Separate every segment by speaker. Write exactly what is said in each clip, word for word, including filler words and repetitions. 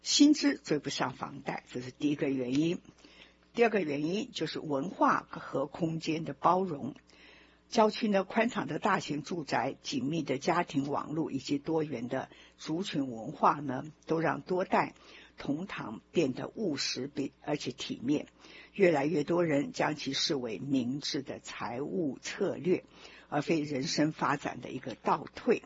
Speaker 1: 薪资追不上房贷，这是第一个原因。第二个原因就是文化和空间的包容。郊区呢，宽敞的大型住宅、紧密的家庭网络以及多元的族群文化呢，都让多代同堂变得务实比而且体面。越来越多人将其视为明智的财务策略，而非人生发展的一个倒退。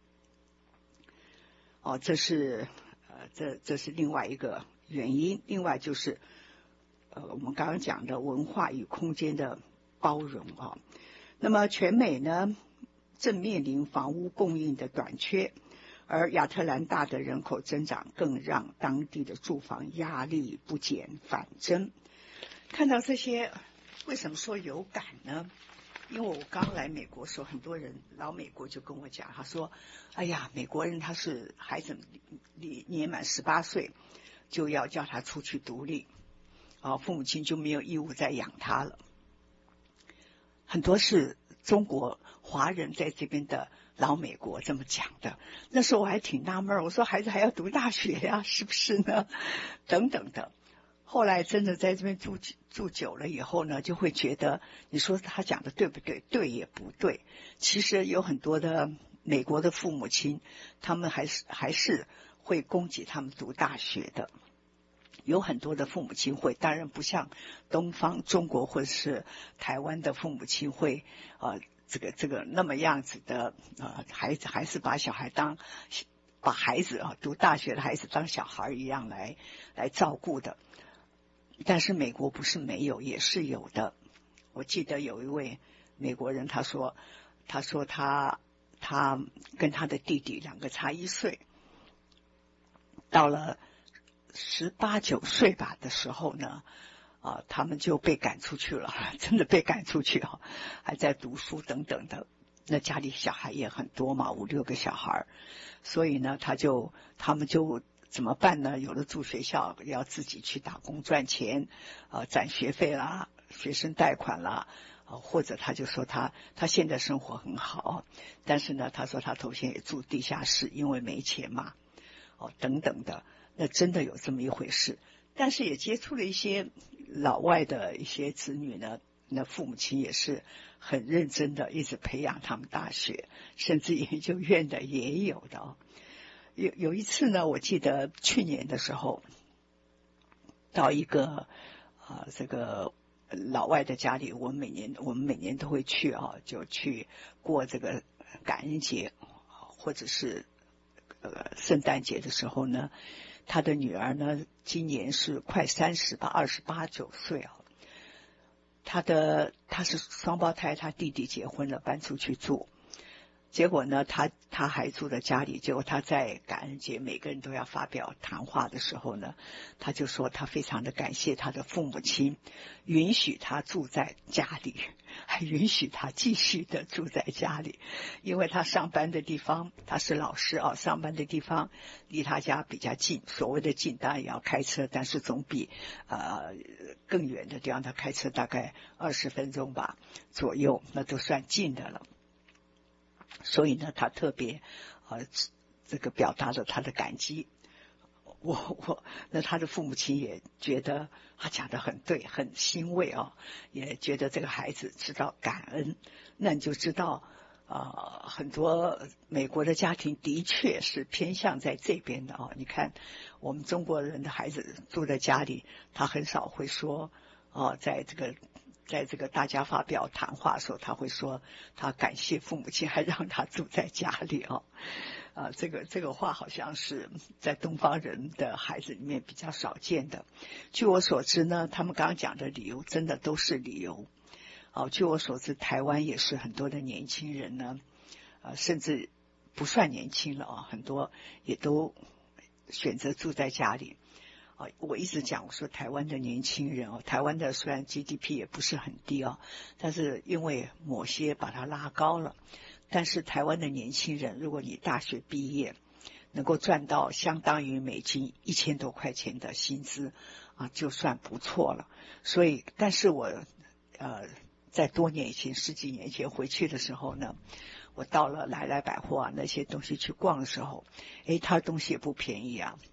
Speaker 1: 哦，这是呃，这这是另外一个原因。另外就是呃，我们刚刚讲的文化与空间的包容啊。那么全美呢，正面临房屋供应的短缺，而亚特兰大的人口增长更让当地的住房压力不减反增。看到这些，为什么说有感呢？因为我刚来美国的时候，很多人老美国就跟我讲，他说：“哎呀，美国人他是孩子年满十八岁就要叫他出去独立，啊，父母亲就没有义务再养他了。”很多是中国华人在这边的老美国这么讲的。那时候我还挺纳闷，我说孩子还要读大学呀，是不是呢？等等的。后来真的在这边住住久了以后呢，就会觉得你说他讲的对不对？对也不对。其实有很多的美国的父母亲，他们还是还是会供给他们读大学的。有很多的父母亲会，当然不像东方中国或者是台湾的父母亲会呃这个这个那么样子的呃孩子还是把小孩当把孩子啊读大学的孩子当小孩一样来来照顾的。但是美国不是没有，也是有的。我记得有一位美国人，他说他说他他跟他的弟弟两个差一岁，到了十八九岁吧的时候呢，啊，他们就被赶出去了，真的被赶出去啊，还在读书等等的。那家里小孩也很多嘛，五六个小孩，所以呢，他就他们就怎么办呢？有的住学校要自己去打工赚钱，啊，攒学费啦，学生贷款啦，啊，或者他就说他他现在生活很好，但是呢，他说他头先也住地下室，因为没钱嘛，哦，等等的。那真的有这么一回事，但是也接触了一些老外的一些子女呢，那父母亲也是很认真的一直培养他们大学，甚至研究院的也有的哦。有有一次呢，我记得去年的时候到一个啊、呃、这个老外的家里，我们每年我们每年都会去啊，就去过这个感恩节或者是呃圣诞节的时候呢。他的女儿呢，今年是快三十吧，二十八九岁啊。他的他是双胞胎，他弟弟结婚了，搬出去住。结果呢，他他还住在家里。结果他在感恩节，每个人都要发表谈话的时候呢，他就说他非常的感谢他的父母亲，允许他住在家里，还允许他继续的住在家里，因为他上班的地方，他是老师啊，上班的地方离他家比较近。所谓的近，当然也要开车，但是总比呃更远的地方，他开车大概二十分钟吧左右，那都算近的了。所以呢，他特别呃这个表达了他的感激。我我那他的父母亲也觉得他讲得很对，很欣慰哦，也觉得这个孩子知道感恩。那你就知道呃很多美国的家庭的确是偏向在这边的哦。你看我们中国人的孩子住在家里，他很少会说哦，在这个在这个大家发表谈话的时候，他会说他感谢父母亲还让他住在家里哦。啊，这个这个话好像是在东方人的孩子里面比较少见的。据我所知呢，他们刚刚讲的理由真的都是理由。哦，据我所知，台湾也是很多的年轻人呢，呃，甚至不算年轻了啊，很多也都选择住在家里。啊，我一直讲，我说台湾的年轻人哦，台湾的虽然 G D P 也不是很低哦，但是因为某些把它拉高了。但是台湾的年轻人，如果你大学毕业能够赚到相当于美金一千多块钱的薪资啊，就算不错了。所以，但是我呃在多年以前，十几年前回去的时候呢，我到了来来百货啊那些东西去逛的时候，诶，他的东西也不便宜啊。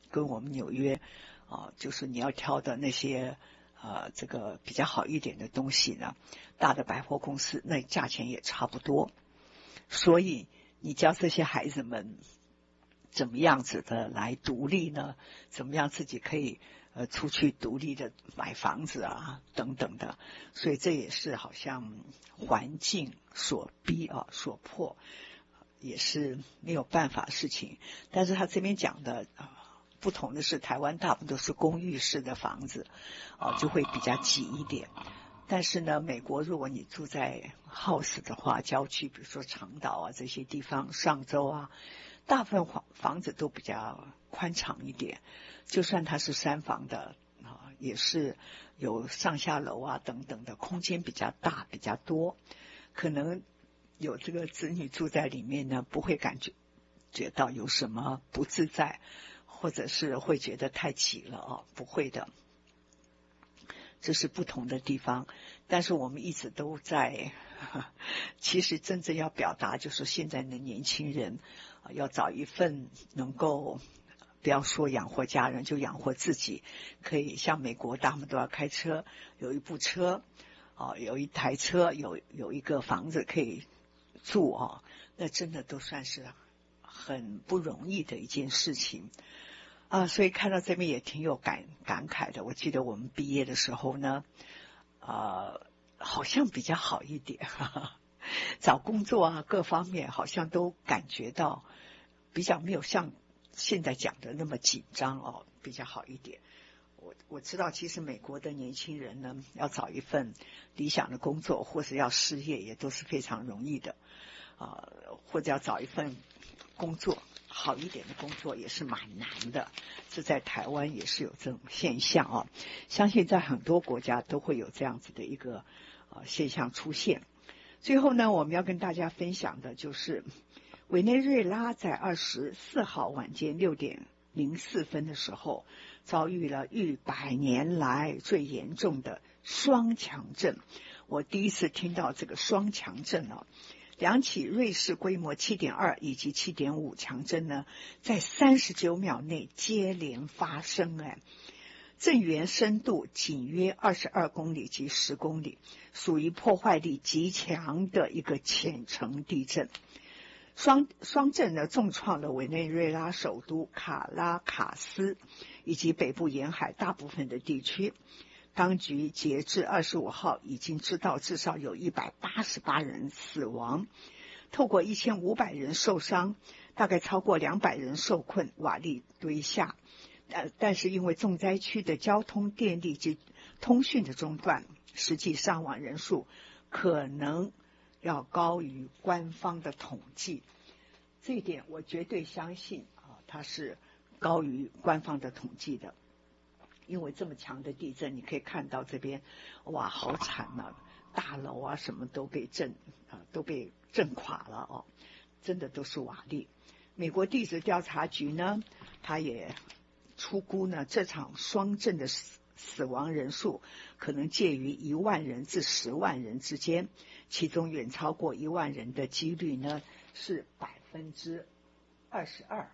Speaker 1: 跟我们纽约啊，就是你要挑的那些呃这个比较好一点的东西呢，大的百货公司那价钱也差不多。所以你教这些孩子们怎么样子的来独立呢？怎么样自己可以呃出去独立的买房子啊等等的？所以这也是好像环境所逼啊所迫，也是没有办法的事情。但是他这边讲的啊、呃，不同的是台湾大部分都是公寓式的房子啊、呃，就会比较挤一点。但是呢，美国如果你住在 house 的话，郊区比如说长岛啊这些地方，上州啊，大部分房房子都比较宽敞一点，就算它是三房的啊，也是有上下楼啊等等的，空间比较大比较多，可能有这个子女住在里面呢，不会感觉觉到有什么不自在，或者是会觉得太挤了哦，不会的。这是不同的地方，但是我们一直都在，其实真正要表达就是现在的年轻人要找一份能够不要说养活家人，就养活自己，可以像美国他们都要开车，有一部车啊，有一台车，有有一个房子可以住啊，那真的都算是很不容易的一件事情啊，所以看到这边也挺有感感慨的。我记得我们毕业的时候呢，呃，好像比较好一点，哈哈，找工作啊各方面好像都感觉到比较没有像现在讲的那么紧张哦，比较好一点。我我知道，其实美国的年轻人呢，要找一份理想的工作或者要失业，也都是非常容易的啊、呃，或者要找一份工作。好一点的工作也是蛮难的，这在台湾也是有这种现象啊，相信在很多国家都会有这样子的一个呃现象出现。最后呢，我们要跟大家分享的就是委内瑞拉在二十四号晚间六点零四分的时候，遭遇了逾百年来最严重的双强震。我第一次听到这个双强震啊。两起瑞士规模 七点二 以及 七点五 强震呢，在三十九秒内接连发生，哎，震源深度仅约二十二公里及十公里，属于破坏力极强的一个浅层地震。双双震呢，重创了委内瑞拉首都卡拉卡斯以及北部沿海大部分的地区。当局截至二十五号已经知道至少有一百八十八人死亡，透过一千五百人受伤，大概超过两百人受困瓦砾堆下。呃，但是因为重灾区的交通、电力及通讯的中断，实际伤亡人数可能要高于官方的统计。这一点我绝对相信啊，它是高于官方的统计的。因为这么强的地震，你可以看到这边，哇，好惨啊！大楼啊，什么都被震啊，都被震垮了哦，真的都是瓦砾。美国地质调查局呢，他也初估呢，这场双震的死死亡人数可能介于一万人至十万人之间，其中远超过一万人的几率呢是百分之二十二。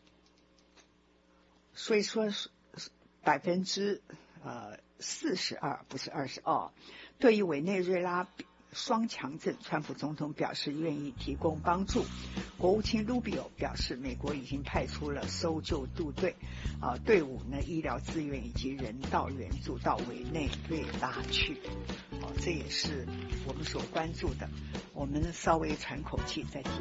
Speaker 1: 所以说是。百分之呃四十二，不是二十二。对于委内瑞拉双强震，川普总统表示愿意提供帮助。国务卿卢比奥表示，美国已经派出了搜救部队啊、呃、队伍呢，医疗资源以及人道援助到委内瑞拉去。哦，这也是我们所关注的。我们稍微喘口气，再听。